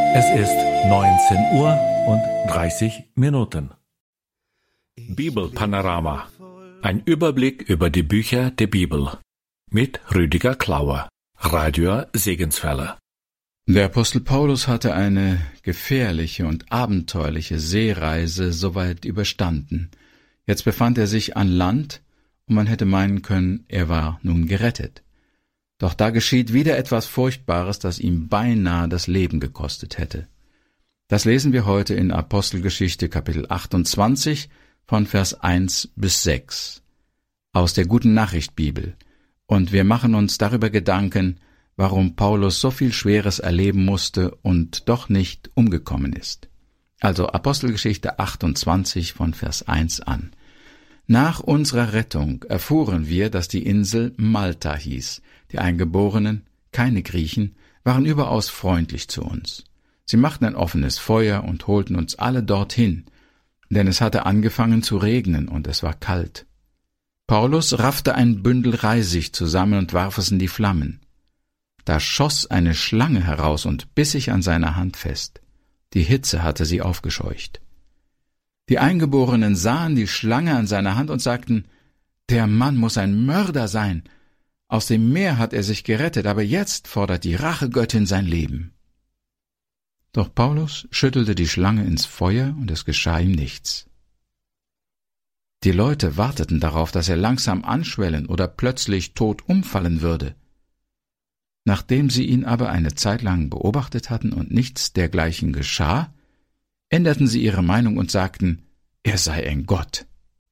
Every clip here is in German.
Es ist 19 Uhr und 30 Minuten. Bibelpanorama. Ein Überblick über die Bücher der Bibel. Mit Rüdiger Klauer, Radio Segenswelle. Der Apostel Paulus hatte eine gefährliche und abenteuerliche Seereise soweit überstanden. Jetzt befand er sich an Land, und man hätte meinen können, er war nun gerettet. Doch da geschieht wieder etwas Furchtbares, das ihm beinahe das Leben gekostet hätte. Das lesen wir heute in Apostelgeschichte Kapitel 28 von Vers 1 bis 6 aus der Guten Nachricht Bibel. Und wir machen uns darüber Gedanken, warum Paulus so viel Schweres erleben musste und doch nicht umgekommen ist. Also Apostelgeschichte 28 von Vers 1 an. Nach unserer Rettung erfuhren wir, dass die Insel Malta hieß. Die Eingeborenen, keine Griechen, waren überaus freundlich zu uns. Sie machten ein offenes Feuer und holten uns alle dorthin, denn es hatte angefangen zu regnen und es war kalt. Paulus raffte ein Bündel Reisig zusammen und warf es in die Flammen. Da schoss eine Schlange heraus und biss sich an seiner Hand fest. Die Hitze hatte sie aufgescheucht. Die Eingeborenen sahen die Schlange an seiner Hand und sagten, »Der Mann muss ein Mörder sein. Aus dem Meer hat er sich gerettet, aber jetzt fordert die Rachegöttin sein Leben.« Doch Paulus schüttelte die Schlange ins Feuer, und es geschah ihm nichts. Die Leute warteten darauf, dass er langsam anschwellen oder plötzlich tot umfallen würde. Nachdem sie ihn aber eine Zeit lang beobachtet hatten und nichts dergleichen geschah, änderten sie ihre Meinung und sagten, er sei ein Gott.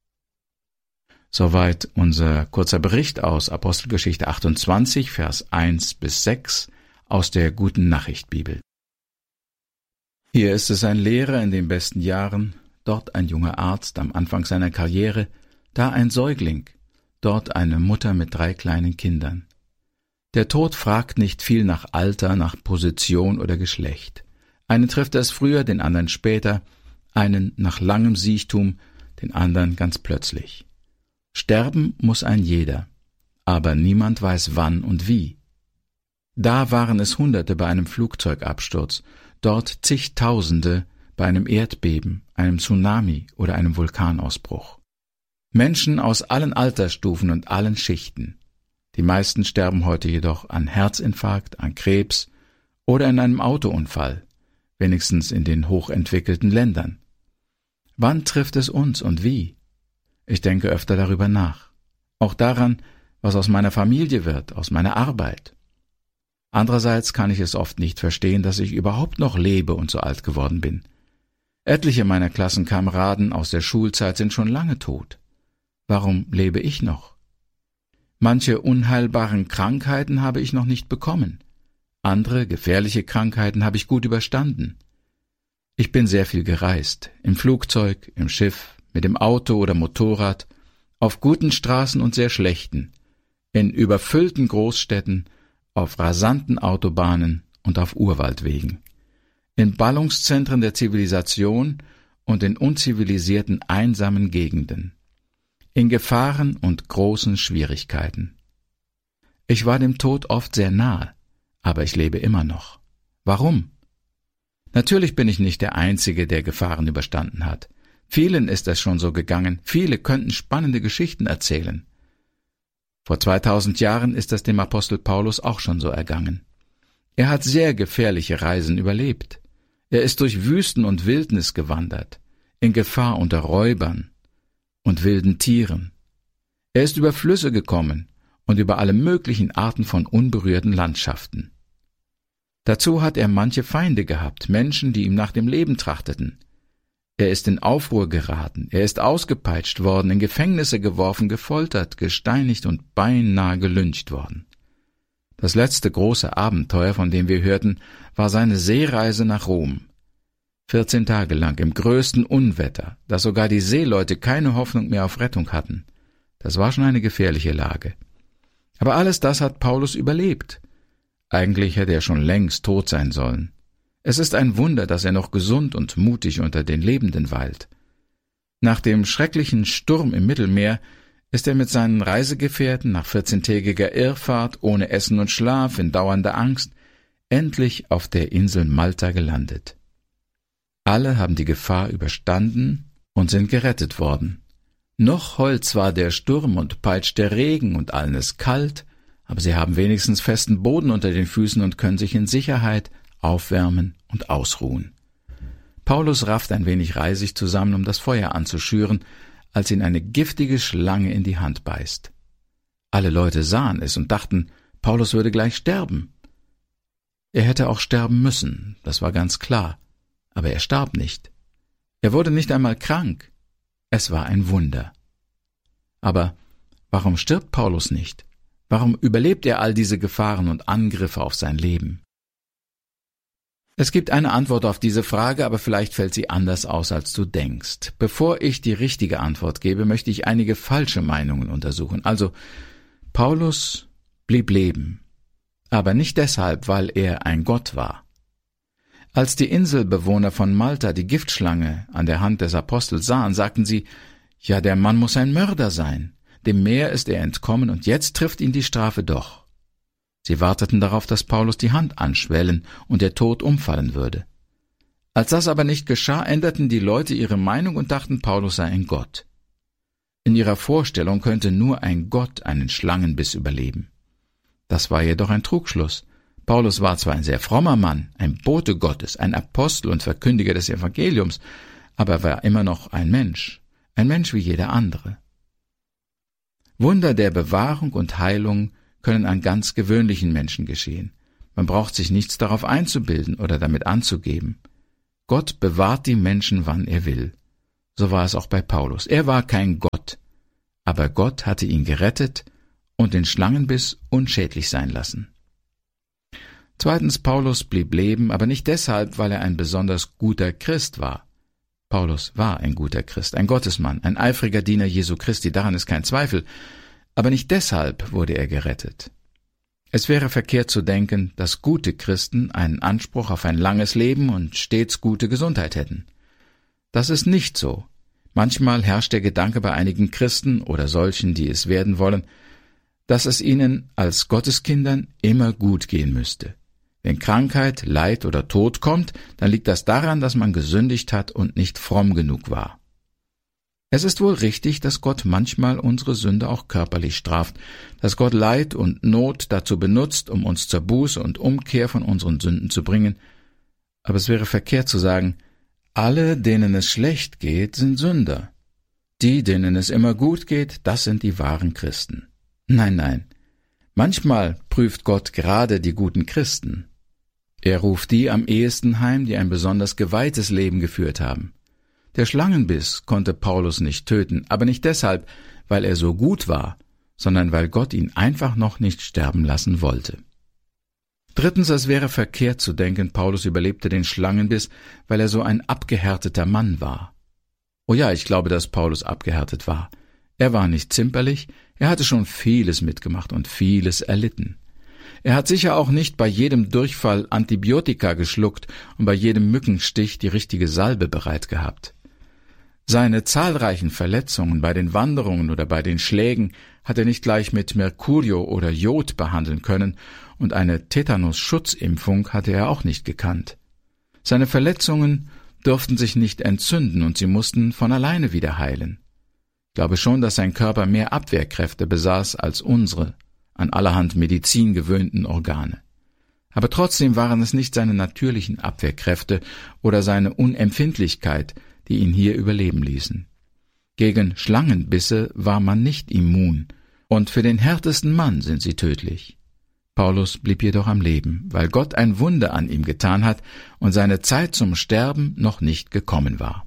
Soweit unser kurzer Bericht aus Apostelgeschichte 28, Vers 1 bis 6 aus der Guten Nachricht Bibel. Hier ist es ein Lehrer in den besten Jahren, dort ein junger Arzt am Anfang seiner Karriere, da ein Säugling, dort eine Mutter mit 3 kleinen Kindern. Der Tod fragt nicht viel nach Alter, nach Position oder Geschlecht. Einen trifft es früher, den anderen später, einen nach langem Siechtum, den anderen ganz plötzlich. Sterben muss ein jeder, aber niemand weiß wann und wie. Da waren es Hunderte bei einem Flugzeugabsturz, dort zigtausende bei einem Erdbeben, einem Tsunami oder einem Vulkanausbruch. Menschen aus allen Altersstufen und allen Schichten. Die meisten sterben heute jedoch an Herzinfarkt, an Krebs oder in einem Autounfall, wenigstens in den hochentwickelten Ländern. Wann trifft es uns und wie? Ich denke öfter darüber nach. Auch daran, was aus meiner Familie wird, aus meiner Arbeit. Andererseits kann ich es oft nicht verstehen, dass ich überhaupt noch lebe und so alt geworden bin. Etliche meiner Klassenkameraden aus der Schulzeit sind schon lange tot. Warum lebe ich noch? Manche unheilbaren Krankheiten habe ich noch nicht bekommen. Andere gefährliche Krankheiten habe ich gut überstanden. Ich bin sehr viel gereist, im Flugzeug, im Schiff, mit dem Auto oder Motorrad, auf guten Straßen und sehr schlechten, in überfüllten Großstädten, auf rasanten Autobahnen und auf Urwaldwegen, in Ballungszentren der Zivilisation und in unzivilisierten, einsamen Gegenden, in Gefahren und großen Schwierigkeiten. Ich war dem Tod oft sehr nahe, aber ich lebe immer noch. Warum? Natürlich bin ich nicht der Einzige, der Gefahren überstanden hat. Vielen ist es schon so gegangen, viele könnten spannende Geschichten erzählen. Vor 2000 Jahren ist es dem Apostel Paulus auch schon so ergangen. Er hat sehr gefährliche Reisen überlebt. Er ist durch Wüsten und Wildnis gewandert, in Gefahr unter Räubern und wilden Tieren. Er ist über Flüsse gekommen und über alle möglichen Arten von unberührten Landschaften. Dazu hat er manche Feinde gehabt, Menschen, die ihm nach dem Leben trachteten. Er ist in Aufruhr geraten, er ist ausgepeitscht worden, in Gefängnisse geworfen, gefoltert, gesteinigt und beinahe gelyncht worden. Das letzte große Abenteuer, von dem wir hörten, war seine Seereise nach Rom. 14 Tage lang im größten Unwetter, dass sogar die Seeleute keine Hoffnung mehr auf Rettung hatten. Das war schon eine gefährliche Lage. Aber alles das hat Paulus überlebt. Eigentlich hätte er schon längst tot sein sollen. Es ist ein Wunder, dass er noch gesund und mutig unter den Lebenden weilt. Nach dem schrecklichen Sturm im Mittelmeer ist er mit seinen Reisegefährten nach 14-tägiger Irrfahrt, ohne Essen und Schlaf, in dauernder Angst, endlich auf der Insel Malta gelandet. Alle haben die Gefahr überstanden und sind gerettet worden. Noch heult zwar der Sturm und peitscht der Regen und allen ist kalt, aber sie haben wenigstens festen Boden unter den Füßen und können sich in Sicherheit aufwärmen und ausruhen. Paulus rafft ein wenig Reisig zusammen, um das Feuer anzuschüren, als ihn eine giftige Schlange in die Hand beißt. Alle Leute sahen es und dachten, Paulus würde gleich sterben. Er hätte auch sterben müssen, das war ganz klar, aber er starb nicht. Er wurde nicht einmal krank. Es war ein Wunder. Aber warum stirbt Paulus nicht? Warum überlebt er all diese Gefahren und Angriffe auf sein Leben? Es gibt eine Antwort auf diese Frage, aber vielleicht fällt sie anders aus, als du denkst. Bevor ich die richtige Antwort gebe, möchte ich einige falsche Meinungen untersuchen. Also, Paulus blieb leben, aber nicht deshalb, weil er ein Gott war. Als die Inselbewohner von Malta die Giftschlange an der Hand des Apostels sahen, sagten sie, ja, der Mann muss ein Mörder sein. Dem Meer ist er entkommen und jetzt trifft ihn die Strafe doch. Sie warteten darauf, dass Paulus die Hand anschwellen und der Tod umfallen würde. Als das aber nicht geschah, änderten die Leute ihre Meinung und dachten, Paulus sei ein Gott. In ihrer Vorstellung könnte nur ein Gott einen Schlangenbiss überleben. Das war jedoch ein Trugschluss. Paulus war zwar ein sehr frommer Mann, ein Bote Gottes, ein Apostel und Verkündiger des Evangeliums, aber er war immer noch ein Mensch wie jeder andere. Wunder der Bewahrung und Heilung können an ganz gewöhnlichen Menschen geschehen. Man braucht sich nichts darauf einzubilden oder damit anzugeben. Gott bewahrt die Menschen, wann er will. So war es auch bei Paulus. Er war kein Gott, aber Gott hatte ihn gerettet und den Schlangenbiss unschädlich sein lassen. Zweitens, Paulus blieb leben, aber nicht deshalb, weil er ein besonders guter Christ war. Paulus war ein guter Christ, ein Gottesmann, ein eifriger Diener Jesu Christi, daran ist kein Zweifel, aber nicht deshalb wurde er gerettet. Es wäre verkehrt zu denken, dass gute Christen einen Anspruch auf ein langes Leben und stets gute Gesundheit hätten. Das ist nicht so. Manchmal herrscht der Gedanke bei einigen Christen oder solchen, die es werden wollen, dass es ihnen als Gotteskindern immer gut gehen müsste. Wenn Krankheit, Leid oder Tod kommt, dann liegt das daran, dass man gesündigt hat und nicht fromm genug war. Es ist wohl richtig, dass Gott manchmal unsere Sünde auch körperlich straft, dass Gott Leid und Not dazu benutzt, um uns zur Buße und Umkehr von unseren Sünden zu bringen. Aber es wäre verkehrt zu sagen, alle, denen es schlecht geht, sind Sünder. Die, denen es immer gut geht, das sind die wahren Christen. Nein. Manchmal prüft Gott gerade die guten Christen. Er ruft die am ehesten heim, die ein besonders geweihtes Leben geführt haben. Der Schlangenbiss konnte Paulus nicht töten, aber nicht deshalb, weil er so gut war, sondern weil Gott ihn einfach noch nicht sterben lassen wollte. Drittens, es wäre verkehrt zu denken, Paulus überlebte den Schlangenbiss, weil er so ein abgehärteter Mann war. Oh ja, ich glaube, dass Paulus abgehärtet war. Er war nicht zimperlich, er hatte schon vieles mitgemacht und vieles erlitten. Er hat sicher auch nicht bei jedem Durchfall Antibiotika geschluckt und bei jedem Mückenstich die richtige Salbe bereit gehabt. Seine zahlreichen Verletzungen bei den Wanderungen oder bei den Schlägen hat er nicht gleich mit Mercurio oder Jod behandeln können und eine Tetanus-Schutzimpfung hatte er auch nicht gekannt. Seine Verletzungen durften sich nicht entzünden und sie mussten von alleine wieder heilen. Ich glaube schon, dass sein Körper mehr Abwehrkräfte besaß als unsere, an allerhand Medizin gewöhnten Organe. Aber trotzdem waren es nicht seine natürlichen Abwehrkräfte oder seine Unempfindlichkeit, die ihn hier überleben ließen. Gegen Schlangenbisse war man nicht immun, und für den härtesten Mann sind sie tödlich. Paulus blieb jedoch am Leben, weil Gott ein Wunder an ihm getan hat und seine Zeit zum Sterben noch nicht gekommen war.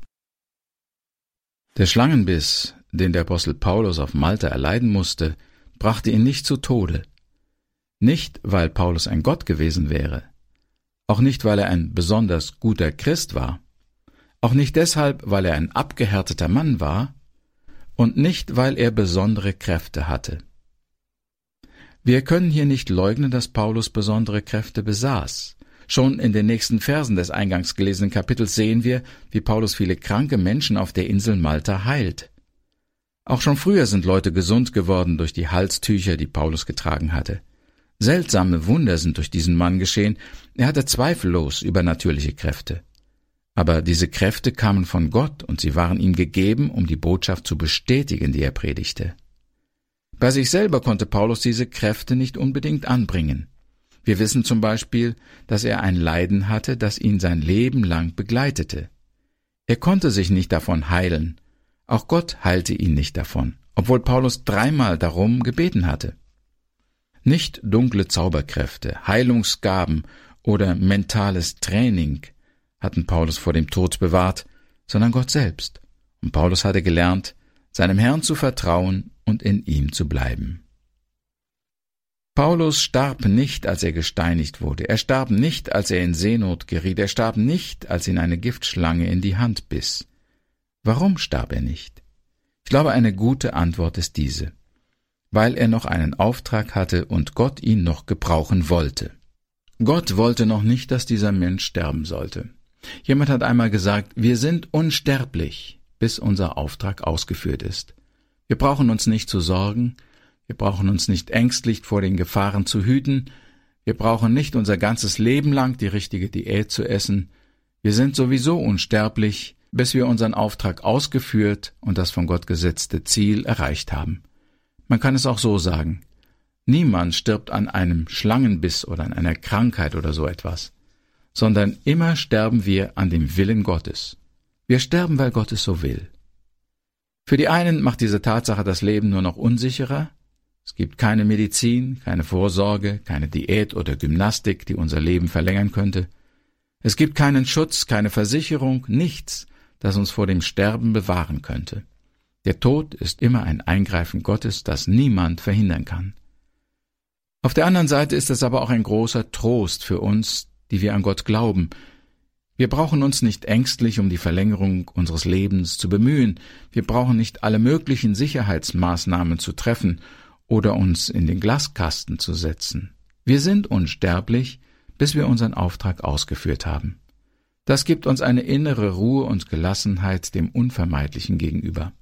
Der Schlangenbiss, den der Apostel Paulus auf Malta erleiden musste, brachte ihn nicht zu Tode. Nicht, weil Paulus ein Gott gewesen wäre, auch nicht, weil er ein besonders guter Christ war, auch nicht deshalb, weil er ein abgehärteter Mann war und nicht, weil er besondere Kräfte hatte. Wir können hier nicht leugnen, dass Paulus besondere Kräfte besaß. Schon in den nächsten Versen des eingangs gelesenen Kapitels sehen wir, wie Paulus viele kranke Menschen auf der Insel Malta heilt. Auch schon früher sind Leute gesund geworden durch die Halstücher, die Paulus getragen hatte. Seltsame Wunder sind durch diesen Mann geschehen, Er hatte zweifellos übernatürliche Kräfte. Aber diese Kräfte kamen von Gott und sie waren ihm gegeben, um die Botschaft zu bestätigen, die er predigte. Bei sich selber konnte Paulus diese Kräfte nicht unbedingt anbringen. Wir wissen zum Beispiel, dass er ein Leiden hatte, das ihn sein Leben lang begleitete. Er konnte sich nicht davon heilen. Auch Gott heilte ihn nicht davon, obwohl Paulus 3-mal darum gebeten hatte. Nicht dunkle Zauberkräfte, Heilungsgaben oder mentales Training hatten Paulus vor dem Tod bewahrt, sondern Gott selbst. Und Paulus hatte gelernt, seinem Herrn zu vertrauen und in ihm zu bleiben. Paulus starb nicht, als er gesteinigt wurde. Er starb nicht, als er in Seenot geriet. Er starb nicht, als ihn eine Giftschlange in die Hand biss. Warum starb er nicht? Ich glaube, eine gute Antwort ist diese: Weil er noch einen Auftrag hatte und Gott ihn noch gebrauchen wollte. Gott wollte noch nicht, dass dieser Mensch sterben sollte. Jemand hat einmal gesagt, wir sind unsterblich, bis unser Auftrag ausgeführt ist. Wir brauchen uns nicht zu sorgen, wir brauchen uns nicht ängstlich vor den Gefahren zu hüten, wir brauchen nicht unser ganzes Leben lang die richtige Diät zu essen. Wir sind sowieso unsterblich, bis wir unseren Auftrag ausgeführt und das von Gott gesetzte Ziel erreicht haben. Man kann es auch so sagen: Niemand stirbt an einem Schlangenbiss oder an einer Krankheit oder so etwas, sondern immer sterben wir an dem Willen Gottes. Wir sterben, weil Gott es so will. Für die einen macht diese Tatsache das Leben nur noch unsicherer. Es gibt keine Medizin, keine Vorsorge, keine Diät oder Gymnastik, die unser Leben verlängern könnte. Es gibt keinen Schutz, keine Versicherung, nichts, das uns vor dem Sterben bewahren könnte. Der Tod ist immer ein Eingreifen Gottes, das niemand verhindern kann. Auf der anderen Seite ist es aber auch ein großer Trost für uns, die wir an Gott glauben. Wir brauchen uns nicht ängstlich um die Verlängerung unseres Lebens zu bemühen. Wir brauchen nicht alle möglichen Sicherheitsmaßnahmen zu treffen oder uns in den Glaskasten zu setzen. Wir sind unsterblich, bis wir unseren Auftrag ausgeführt haben. Das gibt uns eine innere Ruhe und Gelassenheit dem Unvermeidlichen gegenüber.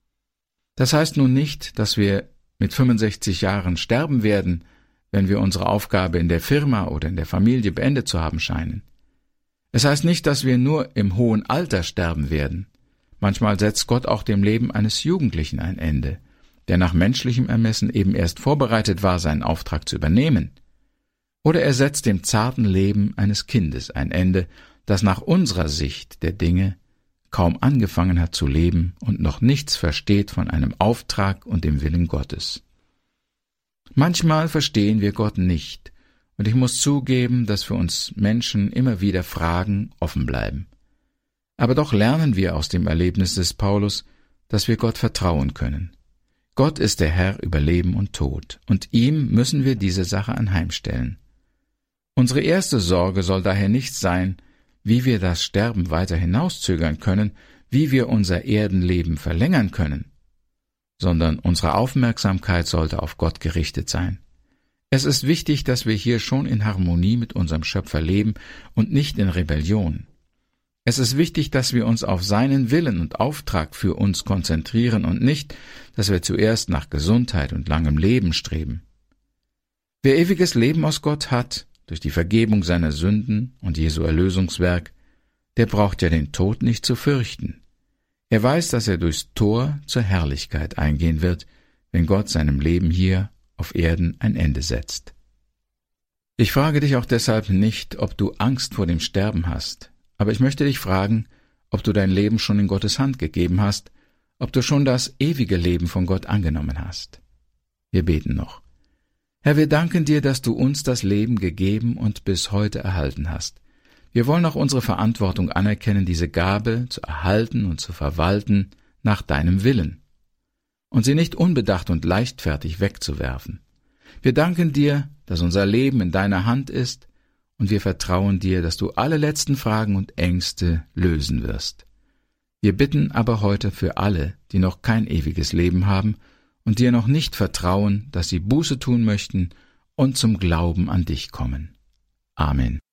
Das heißt nun nicht, dass wir mit 65 Jahren sterben werden, wenn wir unsere Aufgabe in der Firma oder in der Familie beendet zu haben scheinen. Es heißt nicht, dass wir nur im hohen Alter sterben werden. Manchmal setzt Gott auch dem Leben eines Jugendlichen ein Ende, der nach menschlichem Ermessen eben erst vorbereitet war, seinen Auftrag zu übernehmen. Oder er setzt dem zarten Leben eines Kindes ein Ende, das nach unserer Sicht der Dinge kaum angefangen hat zu leben und noch nichts versteht von einem Auftrag und dem Willen Gottes. Manchmal verstehen wir Gott nicht, und ich muss zugeben, dass für uns Menschen immer wieder Fragen offen bleiben. Aber doch lernen wir aus dem Erlebnis des Paulus, dass wir Gott vertrauen können. Gott ist der Herr über Leben und Tod, und ihm müssen wir diese Sache anheimstellen. Unsere erste Sorge soll daher nicht sein, wie wir das Sterben weiter hinauszögern können, wie wir unser Erdenleben verlängern können, sondern unsere Aufmerksamkeit sollte auf Gott gerichtet sein. Es ist wichtig, dass wir hier schon in Harmonie mit unserem Schöpfer leben und nicht in Rebellion. Es ist wichtig, dass wir uns auf seinen Willen und Auftrag für uns konzentrieren und nicht, dass wir zuerst nach Gesundheit und langem Leben streben. Wer ewiges Leben aus Gott hat, durch die Vergebung seiner Sünden und Jesu Erlösungswerk, der braucht ja den Tod nicht zu fürchten. Er weiß, dass er durchs Tor zur Herrlichkeit eingehen wird, wenn Gott seinem Leben hier auf Erden ein Ende setzt. Ich frage dich auch deshalb nicht, ob du Angst vor dem Sterben hast, aber ich möchte dich fragen, ob du dein Leben schon in Gottes Hand gegeben hast, ob du schon das ewige Leben von Gott angenommen hast. Wir beten noch. Herr, wir danken dir, dass du uns das Leben gegeben und bis heute erhalten hast. Wir wollen auch unsere Verantwortung anerkennen, diese Gabe zu erhalten und zu verwalten nach deinem Willen und sie nicht unbedacht und leichtfertig wegzuwerfen. Wir danken dir, dass unser Leben in deiner Hand ist, und wir vertrauen dir, dass du alle letzten Fragen und Ängste lösen wirst. Wir bitten aber heute für alle, die noch kein ewiges Leben haben und dir noch nicht vertrauen, dass sie Buße tun möchten und zum Glauben an dich kommen. Amen.